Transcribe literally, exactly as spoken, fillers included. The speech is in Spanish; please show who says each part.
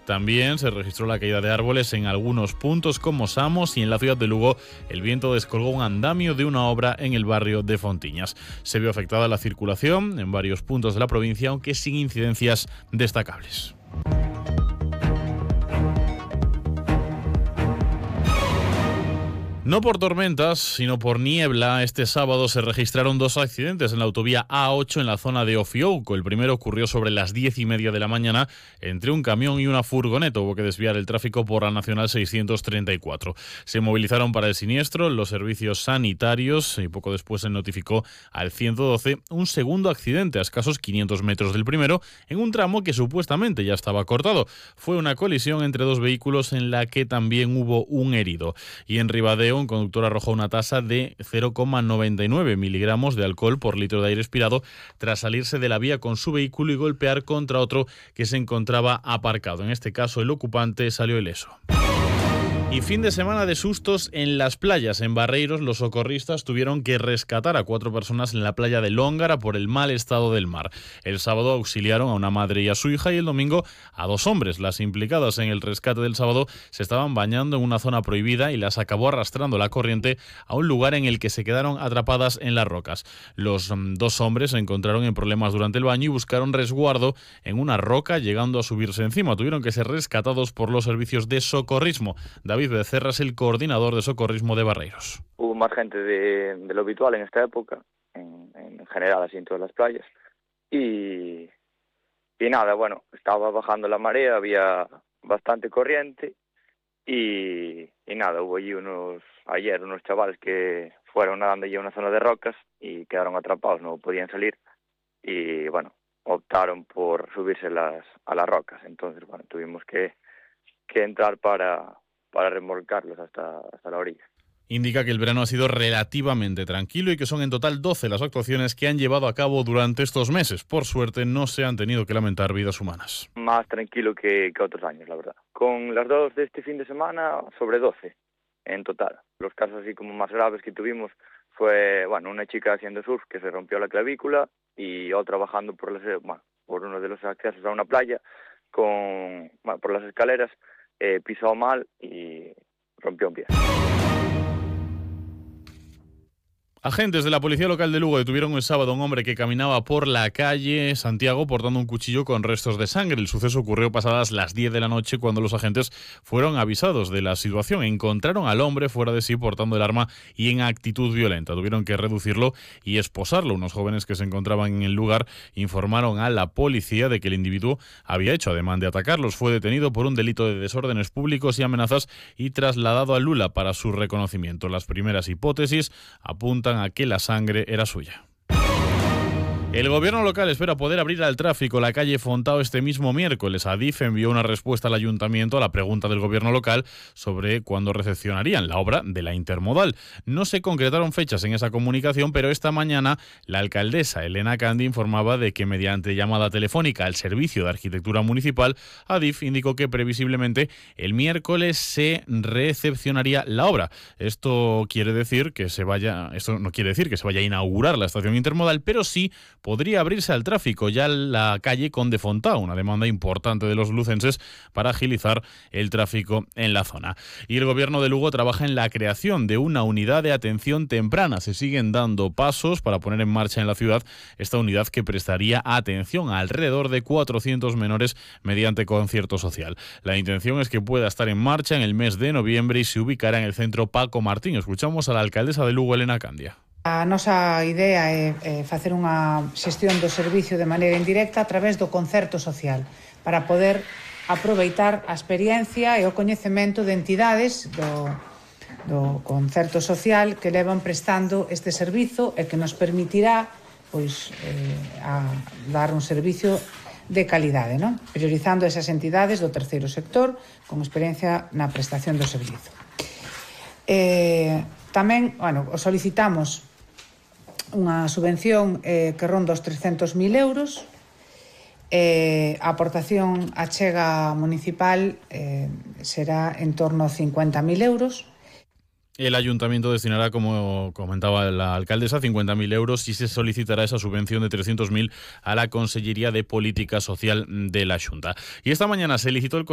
Speaker 1: También se registró la caída de árboles en algunos puntos como Samos, y en la ciudad de Lugo el viento descolgó un andamio de una obra en el barrio de Fontiñas. Se vio afectada la circulación en varios puntos de la provincia, aunque sin incidencias destacables. No por tormentas, sino por niebla, este sábado se registraron dos accidentes en la autovía A ocho en la zona de Ofiouco. El primero ocurrió sobre las diez y media de la mañana entre un camión y una furgoneta. Hubo que desviar el tráfico por la Nacional seiscientos treinta y cuatro. Se movilizaron para el siniestro los servicios sanitarios y poco después se notificó al ciento doce un segundo accidente a escasos quinientos metros del primero en un tramo que supuestamente ya estaba cortado. Fue una colisión entre dos vehículos en la que también hubo un herido. Y en Ribadeo, un conductor arrojó una tasa de cero coma noventa y nueve miligramos de alcohol por litro de aire expirado tras salirse de la vía con su vehículo y golpear contra otro que se encontraba aparcado. En este caso, el ocupante salió ileso. Y fin de semana de sustos en las playas. En Barreiros, los socorristas tuvieron que rescatar a cuatro personas en la playa de Lóngara por el mal estado del mar. El sábado auxiliaron a una madre y a su hija y el domingo a dos hombres. Las implicadas en el rescate del sábado se estaban bañando en una zona prohibida y las acabó arrastrando la corriente a un lugar en el que se quedaron atrapadas en las rocas. Los dos hombres se encontraron en problemas durante el baño y buscaron resguardo en una roca, llegando a subirse encima. Tuvieron que ser rescatados por los servicios de socorrismo. David Becerra es el coordinador de socorrismo de Barreiros.
Speaker 2: Hubo más gente de, de lo habitual en esta época, en, en general así en todas las playas, y, y nada, bueno, estaba bajando la marea, había bastante corriente, y, y nada, hubo allí unos, ayer unos chavales que fueron nadando allí a una zona de rocas y quedaron atrapados, no podían salir, y bueno, optaron por subirse las, a las rocas, entonces bueno, tuvimos que, que entrar para... para remolcarlos hasta, hasta la orilla.
Speaker 1: Indica que el verano ha sido relativamente tranquilo y que son en total doce las actuaciones que han llevado a cabo durante estos meses. Por suerte no se han tenido que lamentar vidas humanas.
Speaker 2: Más tranquilo que, que otros años, la verdad. Con las dos de este fin de semana, sobre doce en total. Los casos así como más graves que tuvimos fue, bueno, una chica haciendo surf que se rompió la clavícula y otra bajando por, las, bueno, por uno de los accesos a una playa con, bueno, por las escaleras. Eh, pisó mal y rompió un pie.
Speaker 1: Agentes de la Policía Local de Lugo detuvieron el sábado a un hombre que caminaba por la calle Santiago portando un cuchillo con restos de sangre. El suceso ocurrió pasadas las diez de la noche cuando los agentes fueron avisados de la situación. Encontraron al hombre fuera de sí portando el arma y en actitud violenta. Tuvieron que reducirlo y esposarlo. Unos jóvenes que se encontraban en el lugar informaron a la policía de que el individuo había hecho ademán de atacarlos. Fue detenido por un delito de desórdenes públicos y amenazas y trasladado a Lula para su reconocimiento. Las primeras hipótesis apuntan a que la sangre era suya. El gobierno local espera poder abrir al tráfico la calle Fontao este mismo miércoles. Adif envió una respuesta al ayuntamiento a la pregunta del gobierno local sobre cuándo recepcionarían la obra de la intermodal. No se concretaron fechas en esa comunicación, pero esta mañana la alcaldesa Elena Candi informaba de que mediante llamada telefónica al Servicio de Arquitectura Municipal, Adif indicó que previsiblemente el miércoles se recepcionaría la obra. Esto quiere decir que se vaya, esto no quiere decir que se vaya a inaugurar la estación intermodal, pero sí podría abrirse al tráfico ya la calle Conde Fontao, una demanda importante de los lucenses para agilizar el tráfico en la zona. Y el gobierno de Lugo trabaja en la creación de una unidad de atención temprana. Se siguen dando pasos para poner en marcha en la ciudad esta unidad que prestaría atención a alrededor de cuatrocientos menores mediante concierto social. La intención es que pueda estar en marcha en el mes de noviembre y se ubicará en el centro Paco Martín. Escuchamos a la alcaldesa de Lugo, Elena Candia.
Speaker 3: A nosa idea é, é facer unha xestión do servicio de maneira indirecta a través do concerto social para poder aproveitar a experiencia e o coñecemento de entidades do, do concerto social que levan prestando este servizo e que nos permitirá pois, eh, a dar un servicio de calidade, non? Priorizando esas entidades do terceiro sector con experiencia na prestación do servizo. Eh, tamén, bueno, o solicitamos unha subvención eh, que ronda os trescentos mil euros. Eh, a aportación achega municipal eh, será en torno a cincuenta mil euros.
Speaker 1: El ayuntamiento destinará, como comentaba la alcaldesa, cincuenta mil euros y se solicitará esa subvención de trescientos mil a la Consellería de Política Social de la Xunta. Y esta mañana se licitó el